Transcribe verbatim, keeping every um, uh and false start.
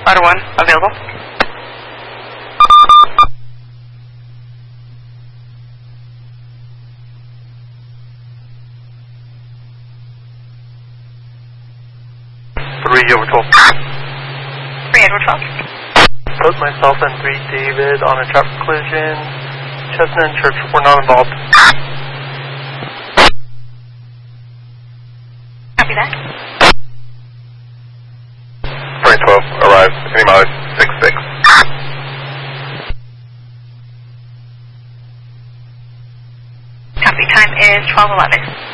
Fighter one, available. three over twelve. three Edward twelve. Put myself and three David on a traffic collision. Chestnut and Church were not involved. Copy that. three twelve, arrive, any mileage, six six. Copy, time is twelve eleven.